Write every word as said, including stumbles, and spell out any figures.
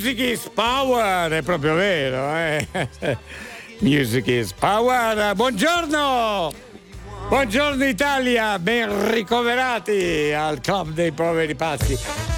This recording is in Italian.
Music is power, è proprio vero, eh? Music is power. Buongiorno! Buongiorno Italia, ben ricoverati al Club dei Poveri Pazzi.